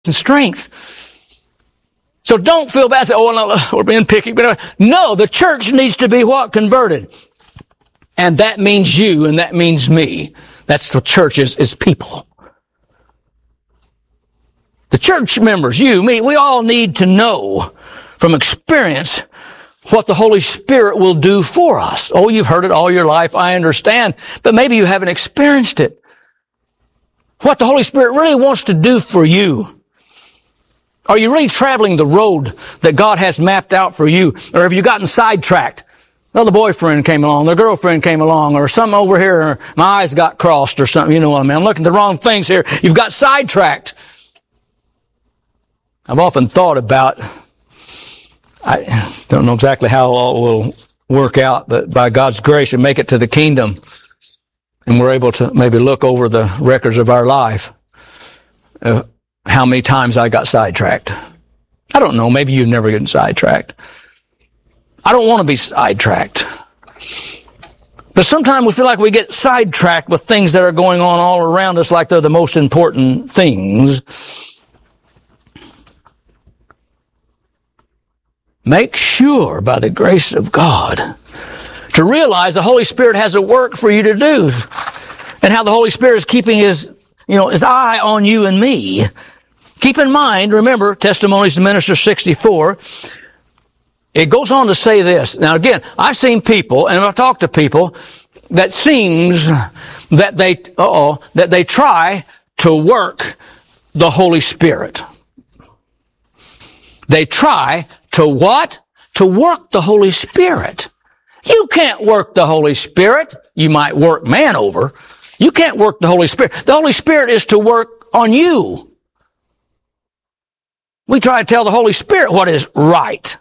and strength. So don't feel bad. Say, oh, no, we're being picky. But no, the church needs to be what? Converted. And that means you, and that means me. That's what church is people. The church members, you, me, we all need to know from experience what the Holy Spirit will do for us. Oh, you've heard it all your life, I understand, but maybe you haven't experienced it. What the Holy Spirit really wants to do for you. Are you really traveling the road that God has mapped out for you? Or have you gotten sidetracked? Another boyfriend came along, their girlfriend came along, or something over here, or my eyes got crossed or something, you know what I mean. I'm looking at the wrong things here. You've got sidetracked. I've often thought about, I don't know exactly how it all will work out, but by God's grace, we make it to the kingdom, and we're able to maybe look over the records of our life, how many times I got sidetracked. I don't know, maybe you've never gotten sidetracked. I don't want to be sidetracked. But sometimes we feel like we get sidetracked with things that are going on all around us like they're the most important things. Make sure, by the grace of God, to realize the Holy Spirit has a work for you to do, and how the Holy Spirit is keeping his eye on you and me. Keep in mind, remember, Testimonies to Minister 64, it goes on to say this. Now again, I've seen people, and I've talked to people, that seems that they try to work the Holy Spirit. They try to what? To work the Holy Spirit. You can't work the Holy Spirit. You might work man over. You can't work the Holy Spirit. The Holy Spirit is to work on you. We try to tell the Holy Spirit what is right.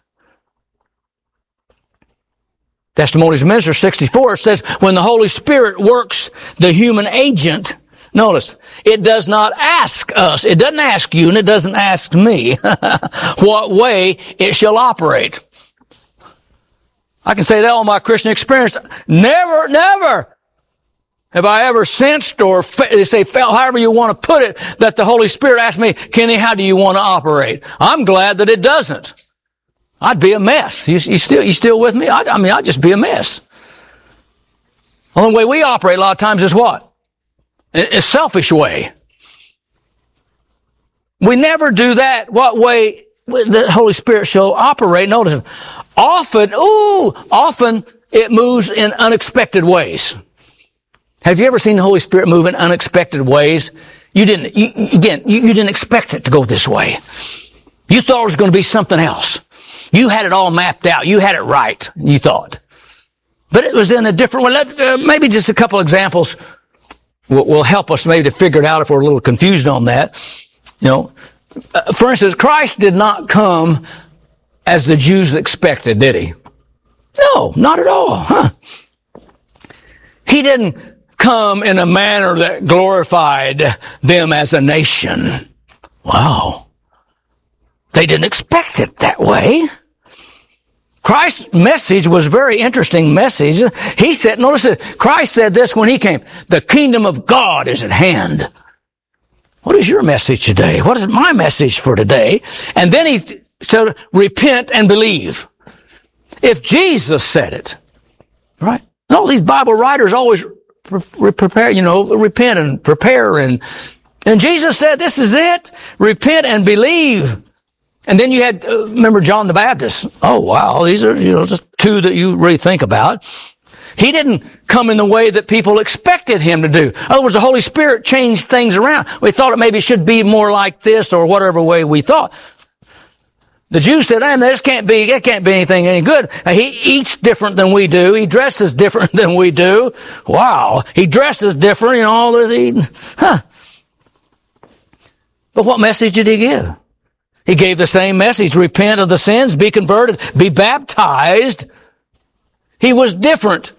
Testimonies of Minister 64 says, when the Holy Spirit works the human agent, notice, it does not ask us, it doesn't ask you, and it doesn't ask me what way it shall operate. I can say that on my Christian experience. Never have I ever sensed or felt, however you want to put it, that the Holy Spirit asked me, Kenny, how do you want to operate? I'm glad that it doesn't. I'd be a mess. You still with me? I'd just be a mess. The only way we operate a lot of times is what? A selfish way. We never do that. What way the Holy Spirit shall operate? Notice, often it moves in unexpected ways. Have you ever seen the Holy Spirit move in unexpected ways? You didn't expect it to go this way. You thought it was going to be something else. You had it all mapped out. You had it right, you thought. But it was in a different way. Let's, maybe just a couple examples will help us maybe to figure it out if we're a little confused on that. For instance, Christ did not come as the Jews expected, did he? No, not at all, He didn't come in a manner that glorified them as a nation. Wow. They didn't expect it that way. Christ's message was a very interesting message. He said, notice that Christ said this when he came, the kingdom of God is at hand. What is your message today? What is my message for today? And then he said, repent and believe. If Jesus said it, right? And all these Bible writers always prepare, repent and prepare. And Jesus said, this is it. Repent and believe. And then you had, remember John the Baptist. Oh, wow. These are, just two that you really think about. He didn't come in the way that people expected him to do. In other words, the Holy Spirit changed things around. We thought it maybe should be more like this or whatever way we thought. The Jews said, that can't be anything any good. He eats different than we do. He dresses different than we do. Wow. He dresses different, all this eating. But what message did he give? He gave the same message. Repent of the sins, be converted, be baptized. He was different.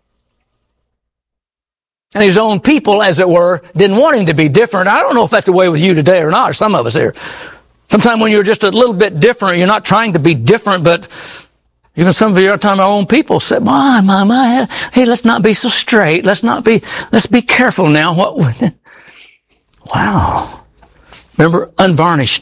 And his own people, as it were, didn't want him to be different. I don't know if that's the way with you today or not, or some of us here. Sometimes when you're just a little bit different, you're not trying to be different, but even some of your time, our own people said, hey, let's not be so straight. Let's be careful now. Wow. Remember, unvarnished